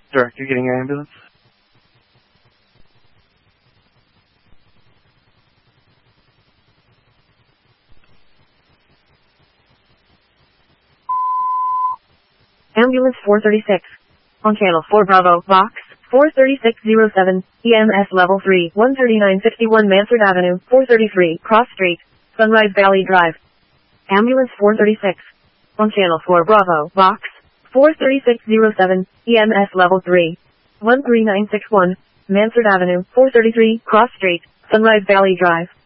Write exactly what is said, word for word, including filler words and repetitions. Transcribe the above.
Director, getting your ambulance? Ambulance four thirty-six. On channel four Bravo, box four thirty-six oh seven, E M S level three, one thirty-nine fifty-one Mansard Avenue, four thirty-three, Cross Street, Sunrise Valley Drive. Ambulance four thirty-six. On channel four Bravo, box four thirty-six oh seven, E M S level three, one three nine six one, Mansard Avenue, four thirty-three, Cross Street, Sunrise Valley Drive.